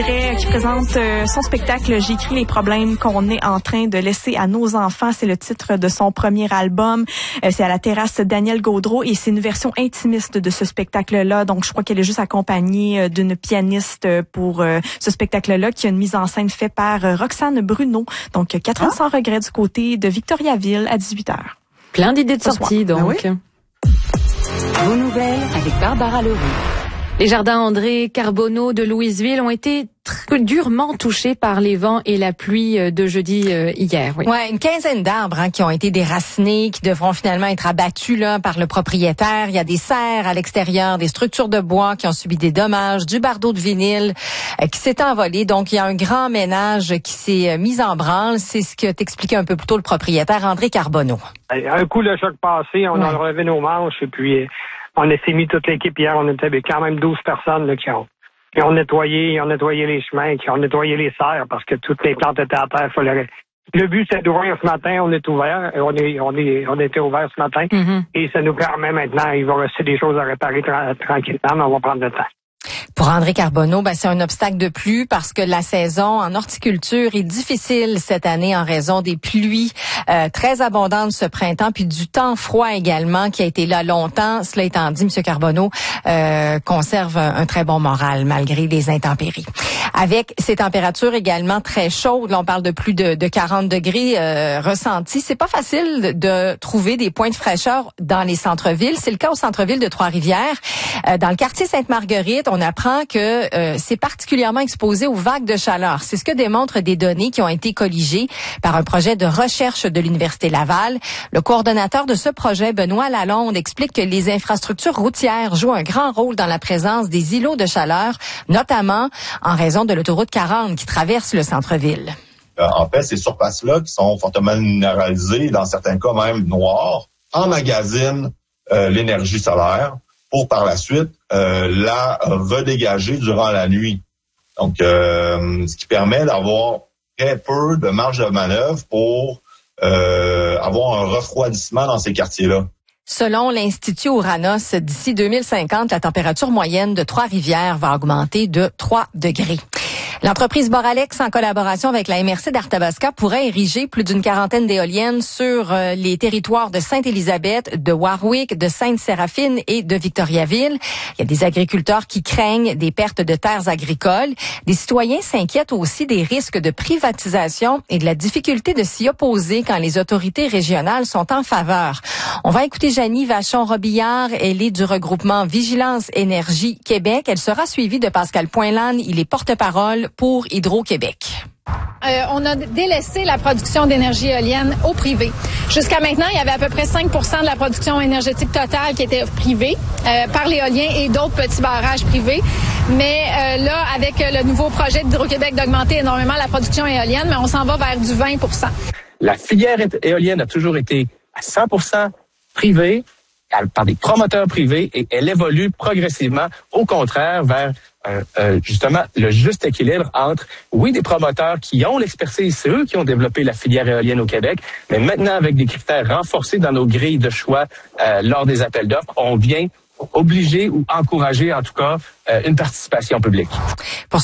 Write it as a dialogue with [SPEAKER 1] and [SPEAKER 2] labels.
[SPEAKER 1] Qui présente son spectacle « J'écris les problèmes qu'on est en train de laisser à nos enfants ». C'est le titre de son premier album. C'est à la terrasse Daniel Gaudreault et c'est une version intimiste de ce spectacle-là. Donc, je crois qu'elle est juste accompagnée d'une pianiste pour ce spectacle-là qui a une mise en scène faite par Roxane Bruno. Donc, 4 ans sans regret du côté de Victoriaville à 18h.
[SPEAKER 2] Plein d'idées de sortie, donc.
[SPEAKER 3] Ah oui?
[SPEAKER 2] Vos nouvelles avec Barbara Leroux. Les jardins André Carbonneau de Louisville ont été durement touchés par les vents et la pluie de jeudi hier. Oui.
[SPEAKER 4] Ouais, une quinzaine d'arbres qui ont été déracinés, qui devront finalement être abattus là par le propriétaire. Il y a des serres à l'extérieur, des structures de bois qui ont subi des dommages, du bardeau de vinyle qui s'est envolé. Donc, il y a un grand ménage qui s'est mis en branle. C'est ce que t'expliquait un peu plus tôt le propriétaire André Carbonneau.
[SPEAKER 5] Un coup, le choc passé, on a relevé nos manches et puis on s'est mis toute l'équipe hier. On était quand même 12 personnes là, qui ont nettoyé les chemins, qui ont nettoyé les serres parce que toutes les plantes étaient à terre. Le but, c'est d'ouvrir ce matin. On est ouvert. On était ouvert ce matin. Mm-hmm. Et ça nous permet maintenant, il va rester des choses à réparer tranquillement, mais on va prendre le temps.
[SPEAKER 4] Pour André Carbonneau, c'est un obstacle de plus parce que la saison en horticulture est difficile cette année en raison des pluies très abondantes ce printemps, puis du temps froid également qui a été là longtemps. Cela étant dit, M. Carbonneau conserve un très bon moral malgré les intempéries. Avec ces températures également très chaudes, là, on parle de plus de 40 degrés ressentis, c'est pas facile de trouver des points de fraîcheur dans les centres-villes. C'est le cas au centre-ville de Trois-Rivières. Dans le quartier Sainte-Marguerite, on apprend que c'est particulièrement exposé aux vagues de chaleur. C'est ce que démontrent des données qui ont été colligées par un projet de recherche de l'Université Laval. Le coordonnateur de ce projet, Benoît Lalonde, explique que les infrastructures routières jouent un grand rôle dans la présence des îlots de chaleur, notamment en raison de l'autoroute 40 qui traverse le centre-ville.
[SPEAKER 6] En fait, ces surfaces-là qui sont fortement minéralisées, dans certains cas même noires, emmagasinent l'énergie solaire pour par la suite la redégager durant la nuit. Donc, ce qui permet d'avoir très peu de marge de manœuvre pour avoir un refroidissement dans ces quartiers-là.
[SPEAKER 4] Selon l'Institut Ouranos, d'ici 2050, la température moyenne de Trois-Rivières va augmenter de 3 degrés. L'entreprise Boralex, en collaboration avec la MRC d'Arthabasca, pourrait ériger plus d'une quarantaine d'éoliennes sur les territoires de Sainte-Élisabeth, de Warwick, de Sainte-Séraphine et de Victoriaville. Il y a des agriculteurs qui craignent des pertes de terres agricoles. Des citoyens s'inquiètent aussi des risques de privatisation et de la difficulté de s'y opposer quand les autorités régionales sont en faveur. On va écouter Janie Vachon-Robillard. Elle est du regroupement Vigilance Énergie Québec. Elle sera suivie de Pascal Poinlane. Il est porte-parole pour Hydro-Québec.
[SPEAKER 7] On a délaissé la production d'énergie éolienne au privé. Jusqu'à maintenant, il y avait à peu près 5 % de la production énergétique totale qui était privée par l'éolien et d'autres petits barrages privés. Mais là, avec le nouveau projet d'Hydro-Québec d'augmenter énormément la production éolienne, mais on s'en va vers du 20 %.
[SPEAKER 8] La filière éolienne a toujours été à 100 % privée, par des promoteurs privés, et elle évolue progressivement, au contraire, vers justement le juste équilibre entre, oui, des promoteurs qui ont l'expertise, c'est eux qui ont développé la filière éolienne au Québec, mais maintenant avec des critères renforcés dans nos grilles de choix lors des appels d'offres, on vient obliger ou encourager en tout cas une participation publique.